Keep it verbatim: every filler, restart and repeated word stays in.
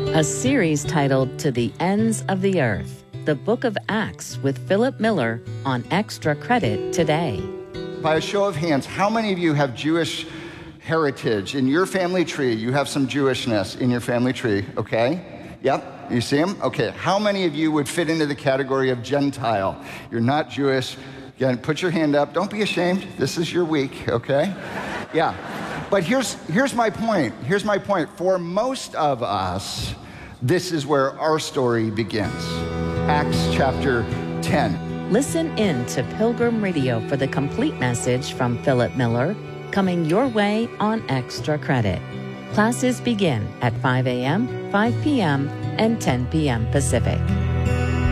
A series titled To the Ends of the Earth, the Book of Acts with Philip Miller on Extra Credit today. By a show of hands, how many of you have Jewish heritage? In your family tree, you have some Jewishness in your family tree, okay? Yep, you see them? Okay, how many of you would fit into the category of Gentile? You're not Jewish. Again, put your hand up. Don't be ashamed. This is your week, okay? Yeah. But here's, here's my point. Here's my point. For most of us, this is where our story begins. Acts chapter ten. Listen in to Pilgrim Radio for the complete message from Philip Miller, coming your way on Extra Credit. Classes begin at five a.m., five p.m., and ten p.m. Pacific.